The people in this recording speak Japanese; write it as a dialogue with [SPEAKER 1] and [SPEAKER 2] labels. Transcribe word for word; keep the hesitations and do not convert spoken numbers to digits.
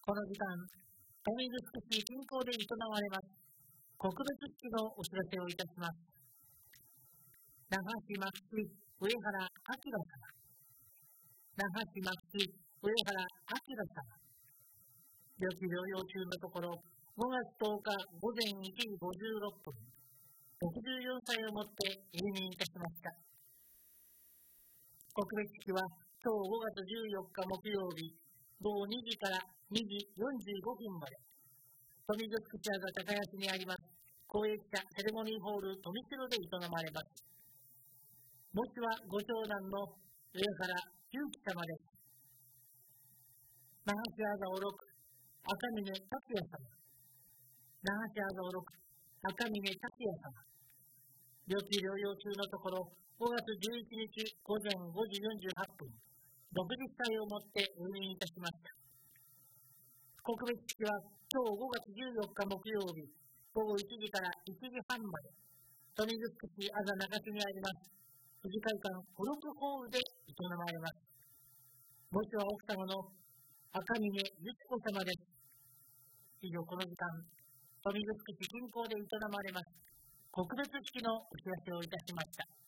[SPEAKER 1] この時間、豊見城市近郊で営まれます告別式のお知らせをいたします。那覇市牧師上原明様、那覇市牧師上原明様、病気療養中のところ、ごがつとおか午前いちじごじゅうろっぷん、ろくじゅうよんさいをもって永眠いたしました。告別式は今日ごがつじゅうよっか木曜日、ごごにじからにじよんじゅうごふんまで、豊見城市アザ高安にあります公益社セレモニーホール富城で営まれます。もしはご長男の上原祐樹様です。那覇市アザおろく赤嶺達也様、那覇市アザおろく赤嶺達也様、病気療養中のところ、ごがつじゅういちにちごぜんごじよんじゅうはっぷん、ろくじゅっさいをもって永眠いたしました。告別式は今日ごがつじゅうよっか木曜日、ごごいちじからいちじはんまで、豊見城市アザ中洲にあります富士会館ゴルフホールで営まれます。もしは奥様の赤嶺由紀子様です。以上、この時間、豊見城市近郊で営まれます告別式のお知らせをいたしました。